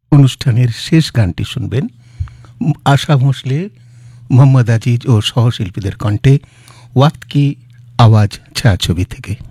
অনুষ্ঠানের শেষ গানটি শুনবেন আশা ভোঁসলে, মোহাম্মদ আজিজ ও সহশিল্পীদের কণ্ঠে ওয়াক্ত কি আওয়াজ ছায়াছবি থেকে।